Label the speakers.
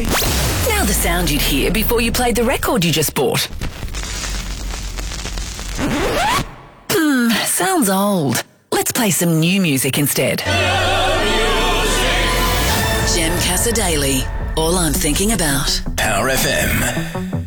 Speaker 1: Now the sound you'd hear before you played the record you just bought. Sounds old. Let's play some new music instead. Gem Casa Daily. All I'm thinking about.
Speaker 2: Power FM.